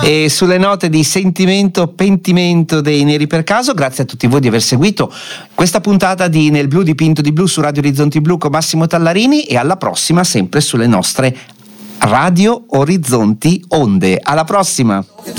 E sulle note di sentimento, pentimento dei Neri per caso, grazie a tutti voi di aver seguito questa puntata di Nel blu dipinto di blu su Radio Orizzonti Blu con Massimo Tallarini, e alla prossima sempre sulle nostre Radio Orizzonti Onde. Alla prossima!